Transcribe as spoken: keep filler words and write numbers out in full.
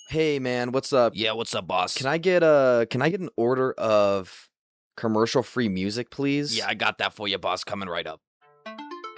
Hey man, what's up? Yeah, what's up, Can boss? I get a can I get an order of commercial-free music, Yeah, please? I got that for you, boss, coming right up.